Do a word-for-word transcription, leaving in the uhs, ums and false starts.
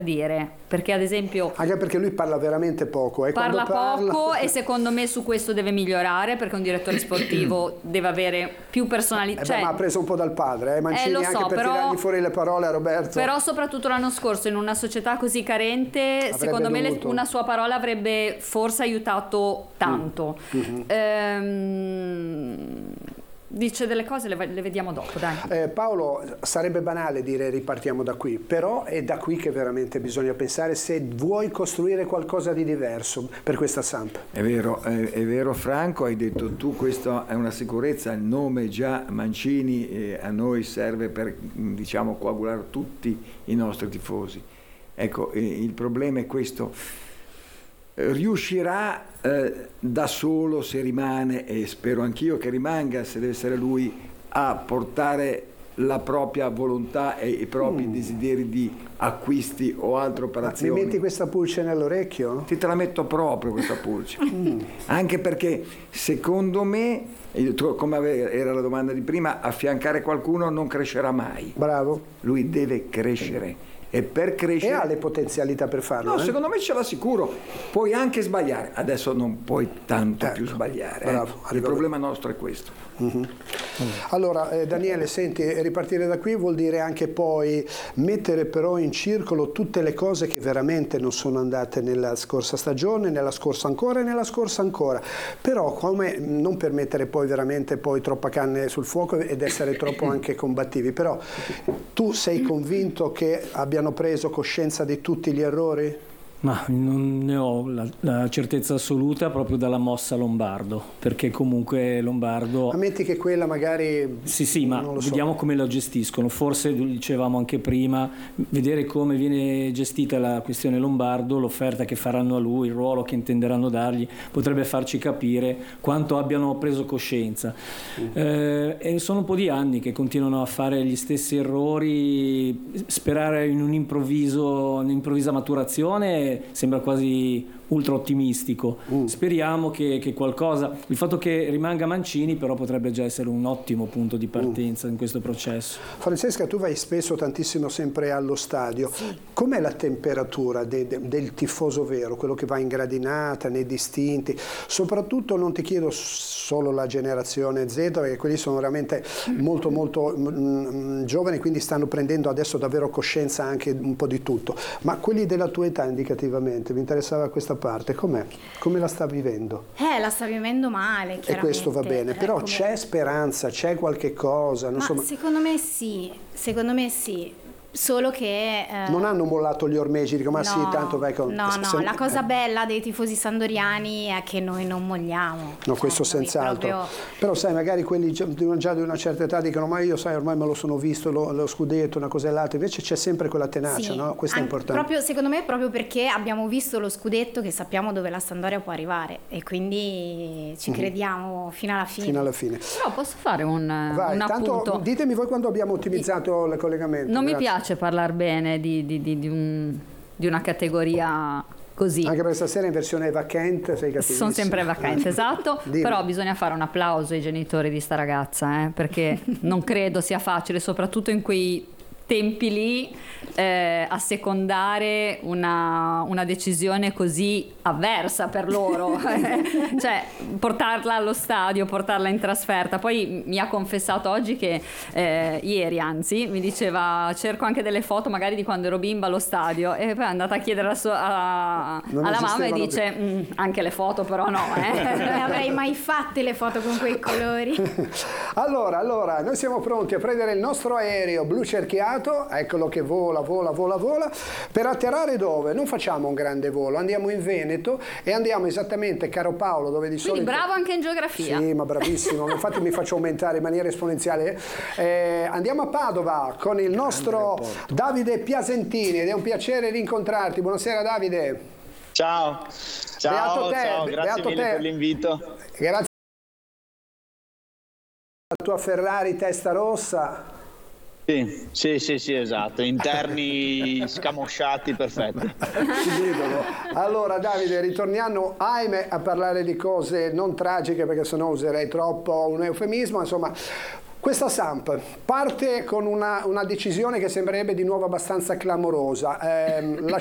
dire, perché ad esempio anche perché lui parla veramente poco e parla quando poco parla... e secondo me su questo deve migliorare, perché un direttore sportivo deve avere più personalità. Eh cioè, beh, ma ha preso un po' dal padre, eh, Mancini, eh, lo so, anche per però, tirargli fuori le parole a Roberto. Però soprattutto l'anno scorso in una società così carente, avrebbe secondo me le, dovuto. una sua parola avrebbe forse aiutato tanto. Mm-hmm. ehm, Dice delle cose, le, le vediamo dopo, dai. Eh, Paolo, sarebbe banale dire ripartiamo da qui, però è da qui che veramente bisogna pensare se vuoi costruire qualcosa di diverso per questa Samp. È vero, è, è vero Franco, hai detto tu, questa è una sicurezza, il nome già Mancini eh, a noi serve per, diciamo, coagulare tutti i nostri tifosi. Ecco, eh, il problema è questo. Riuscirà eh, da solo, se rimane, e spero anch'io che rimanga, se deve essere lui, a portare la propria volontà e i propri mm. desideri di acquisti o altre operazioni. Ma mi metti questa pulce nell'orecchio? Ti te la metto proprio questa pulce. mm. Anche perché secondo me, come era la domanda di prima, affiancare qualcuno non crescerà mai. Bravo. Lui deve crescere. E per crescere... E ha le potenzialità per farlo? No, eh? secondo me ce l'ha sicuro. Puoi anche sbagliare. Adesso non puoi tanto ecco, più sbagliare. Bravo, eh? Il problema nostro è questo. Mm-hmm. Mm. Allora, eh, Daniele, senti, ripartire da qui vuol dire anche poi mettere però in circolo tutte le cose che veramente non sono andate nella scorsa stagione, nella scorsa ancora e nella scorsa ancora. Però come non per mettere poi veramente poi troppa carne sul fuoco ed essere troppo anche combattivi. Però tu sei convinto che abbiano preso coscienza di tutti gli errori? Ma non ne ho la, la certezza assoluta proprio dalla mossa Lombardo, perché comunque Lombardo... Ammetti che quella magari... Sì, sì, ma vediamo so. come la gestiscono. Forse, dicevamo anche prima, vedere come viene gestita la questione Lombardo, l'offerta che faranno a lui, il ruolo che intenderanno dargli, potrebbe farci capire quanto abbiano preso coscienza. Mm. Eh, e sono un po' di anni che continuano a fare gli stessi errori, sperare in un improvviso, un'improvvisa maturazione sembra quasi ultra ottimistico. Mm. Speriamo che, che qualcosa, il fatto che rimanga Mancini però potrebbe già essere un ottimo punto di partenza mm. in questo processo. Francesca, tu vai spesso tantissimo sempre allo stadio. Sì. Com'è la temperatura de, de, del tifoso vero, quello che va in gradinata, nei distinti? Soprattutto non ti chiedo solo la generazione Z, perché quelli sono veramente molto molto mm, giovani, quindi stanno prendendo adesso davvero coscienza anche un po' di tutto, ma quelli della tua età indicativamente, mi interessava questa parte, com'è? Come la sta vivendo? Eh, la sta vivendo male, chiaramente. E questo va bene, però come... c'è speranza, c'è qualche cosa? Non Ma so... secondo me sì, secondo me sì. Solo che eh, non hanno mollato gli ormeggi, dico ma no, sì, tanto vai con... no no se... la cosa eh. bella dei tifosi sandoriani è che noi non molliamo, no, questo cioè, senz'altro proprio... però sai, magari quelli già di una certa età dicono ma io sai ormai me lo sono visto lo, lo scudetto, una cosa e l'altra, invece c'è sempre quella tenacia, sì, no? Questo è importante proprio, secondo me proprio perché abbiamo visto lo scudetto che sappiamo dove la Sampdoria può arrivare e quindi ci crediamo mm-hmm. fino alla fine fino alla fine. Però posso fare un, vai, un tanto appunto. Ditemi voi quando abbiamo ottimizzato il collegamento. Non Grazie. Mi piace parlare bene Di, di, di, di, un, di una categoria così. Anche perché stasera in versione vacante sei cattivissimo. Sono sempre vacante, esatto. Però bisogna fare un applauso ai genitori di sta ragazza, eh, perché non credo sia facile, soprattutto in quei tempi lì, eh, a secondare una, una decisione così avversa per loro. Cioè portarla allo stadio, portarla in trasferta. Poi mi ha confessato oggi che eh, ieri anzi mi diceva cerco anche delle foto magari di quando ero bimba allo stadio, e poi è andata a chiedere a so- a, alla mamma e dice mm, anche le foto però no, eh. Non avrei mai fatte le foto con quei colori. allora allora noi siamo pronti a prendere il nostro aereo blu cerchiato, eccolo che vola vola vola vola per atterrare dove? Non facciamo un grande volo, andiamo in Veneto e andiamo esattamente, caro Paolo, dove di solito... Quindi bravo anche in geografia. Sì, ma bravissimo, infatti mi faccio aumentare in maniera esponenziale. Eh, andiamo a Padova con il nostro Davide Piasentini ed è un piacere rincontrarti. Buonasera Davide. Ciao, ciao, Beato te, ciao. grazie beato mille te. per l'invito. Grazie alla tua Ferrari testa rossa. Sì, sì, sì, sì, esatto, interni scamosciati, perfetti. Allora Davide, ritorniamo ahimè a parlare di cose non tragiche, perché sennò userei troppo un eufemismo, insomma Questa Samp parte con una, una decisione che sembrerebbe di nuovo abbastanza clamorosa. Eh,